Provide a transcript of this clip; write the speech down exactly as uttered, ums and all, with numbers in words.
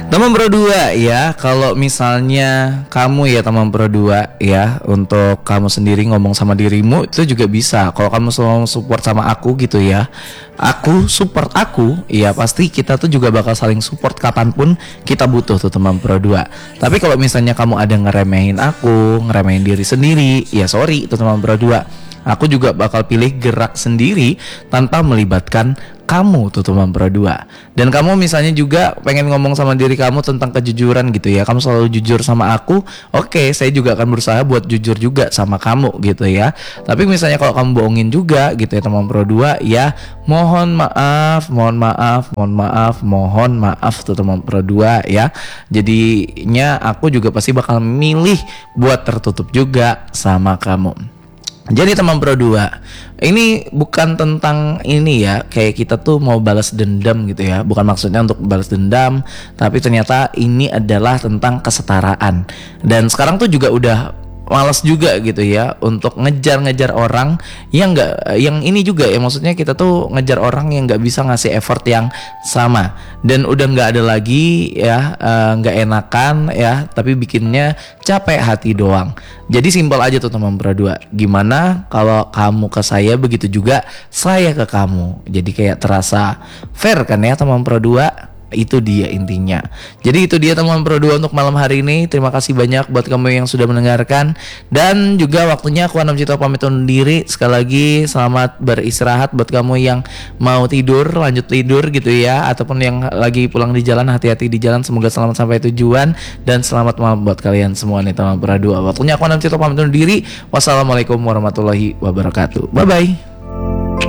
Teman berdua ya, kalau misalnya kamu ya teman berdua ya, untuk kamu sendiri ngomong sama dirimu itu juga bisa. Kalau kamu selalu support sama aku gitu ya, aku support aku, ya pasti kita tuh juga bakal saling support kapanpun kita butuh tuh teman berdua. Tapi kalau misalnya kamu ada ngeremehin aku, ngeremehin diri sendiri, ya sorry itu teman berdua. Aku juga bakal pilih gerak sendiri tanpa melibatkan kamu tuh teman berdua. Dan kamu misalnya juga pengen ngomong sama diri kamu tentang kejujuran gitu ya, kamu selalu jujur sama aku, oke saya juga akan berusaha buat jujur juga sama kamu gitu ya. Tapi misalnya kalau kamu bohongin juga gitu ya teman berdua, ya mohon maaf, mohon maaf, mohon maaf, mohon maaf tuh teman berdua ya. Jadinya aku juga pasti bakal milih buat tertutup juga sama kamu. Jadi teman berdua, ini bukan tentang ini ya, kayak kita tuh mau balas dendam gitu ya. Bukan maksudnya untuk balas dendam, tapi ternyata ini adalah tentang kesetaraan. Dan sekarang tuh juga udah malas juga gitu ya untuk ngejar-ngejar orang yang nggak, yang ini juga ya, maksudnya kita tuh ngejar orang yang nggak bisa ngasih effort yang sama, dan udah nggak ada lagi ya nggak uh, enakan ya, tapi bikinnya capek hati doang. Jadi simpel aja tuh teman berdua, gimana kalau kamu ke saya, begitu juga saya ke kamu, jadi kayak terasa fair kan ya teman berdua. Itu dia intinya. Jadi itu dia teman berdua untuk malam hari ini. Terima kasih banyak buat kamu yang sudah mendengarkan. Dan juga waktunya aku Anam Cito pamit undur diri. Sekali lagi selamat beristirahat buat kamu yang mau tidur, lanjut tidur gitu ya, ataupun yang lagi pulang di jalan, hati-hati di jalan. Semoga selamat sampai tujuan. Dan selamat malam buat kalian semua nih teman berdua. Waktunya aku Anam Cito pamit undur diri. Wassalamualaikum warahmatullahi wabarakatuh. Bye bye.